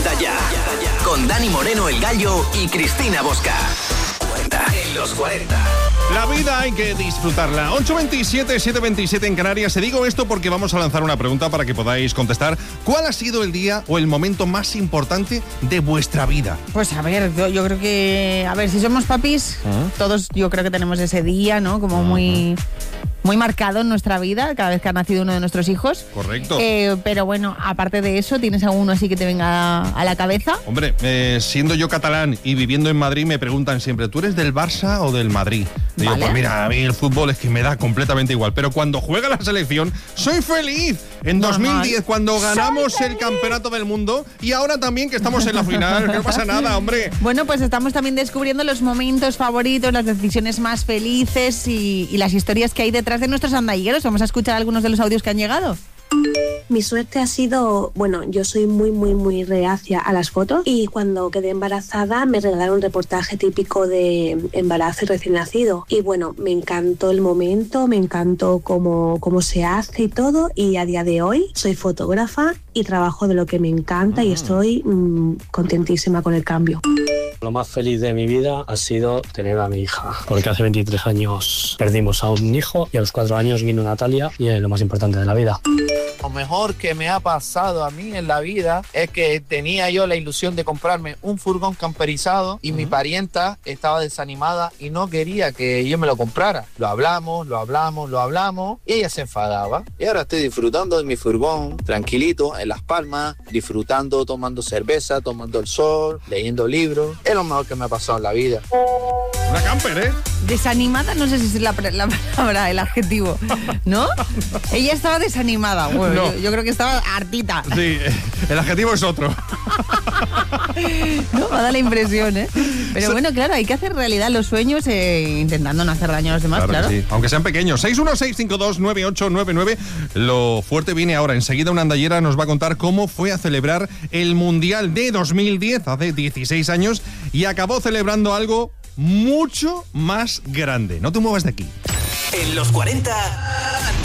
40 ya. Con Dani Moreno, el Gallo, y Cristina Bosca. 40 en los 40. La vida hay que disfrutarla. 8:27, 7:27 en Canarias. Te digo esto porque vamos a lanzar una pregunta para que podáis contestar. ¿Cuál ha sido el día o el momento más importante de vuestra vida? Pues a ver, yo creo que... A ver, si somos papis, todos yo creo que tenemos ese día, ¿no? Como muy marcado en nuestra vida, cada vez que ha nacido uno de nuestros hijos. Correcto. Pero bueno, aparte de eso, ¿tienes alguno así que te venga a la cabeza? Hombre, siendo yo catalán y viviendo en Madrid, me preguntan siempre, ¿tú eres del Barça o del Madrid? Digo, Vale. pues mira, a mí el fútbol es que me da completamente igual. Pero cuando juega la selección, soy feliz. En Normal. 2010, cuando ganamos el campeonato del mundo, y ahora también que estamos en la final, que no pasa nada, hombre. Bueno, pues estamos también descubriendo los momentos favoritos, las decisiones más felices y las historias que hay detrás de nuestros andalleros. Vamos a escuchar algunos de los audios que han llegado. Mi suerte ha sido, bueno, yo soy muy reacia a las fotos y cuando quedé embarazada me regalaron un reportaje típico de embarazo y recién nacido. Y bueno, me encantó el momento, me encantó cómo se hace y todo, y a día de hoy soy fotógrafa y trabajo de lo que me encanta y estoy contentísima con el cambio. Lo más feliz de mi vida ha sido tener a mi hija, porque hace 23 años perdimos a un hijo y a los 4 años vino Natalia y es lo más importante de la vida. Lo mejor que me ha pasado a mí en la vida es que tenía yo la ilusión de comprarme un furgón camperizado y mi parienta estaba desanimada y no quería que yo me lo comprara. Lo hablamos y ella se enfadaba. Y ahora estoy disfrutando de mi furgón, tranquilito, en Las Palmas, disfrutando, tomando cerveza, tomando el sol, leyendo libros. Es lo mejor que me ha pasado en la vida. Una camper, ¿eh? Desanimada, no sé si es la palabra, el adjetivo, ¿no? Ella estaba desanimada, bueno, No. yo creo que estaba hartita. Sí, el adjetivo es otro. No, me da la impresión, ¿eh? Pero bueno, claro, hay que hacer realidad los sueños intentando no hacer daño a los demás, claro. Que sí, aunque sean pequeños. 616529899. Lo fuerte viene ahora. Enseguida una andallera nos va a contar cómo fue a celebrar el Mundial de 2010, hace 16 años, y acabó celebrando algo mucho más grande. No te muevas de aquí. En los 40...